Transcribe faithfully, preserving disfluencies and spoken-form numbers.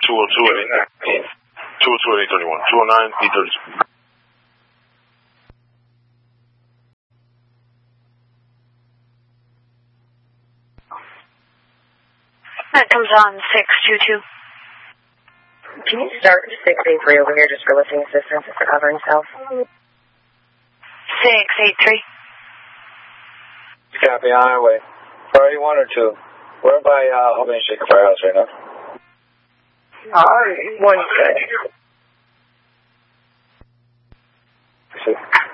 two oh two at two oh two at eight thirty-one. two oh nine, eight thirty-two. That comes on six two two. Can you start six eight three over here just for lifting assistance for covering self? six eight three. Copy, on our way. Priority one or two? We're by uh, Albany Shaker Firehouse right now. Uh, one good. See.